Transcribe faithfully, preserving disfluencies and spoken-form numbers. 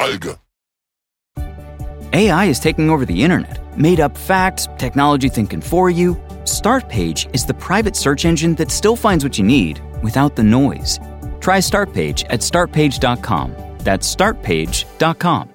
Alge. A I is taking over the internet. Made up facts, technology thinking for you. Startpage is the private search engine that still finds what you need without the noise. Try Startpage at start page dot com. That's start page dot com.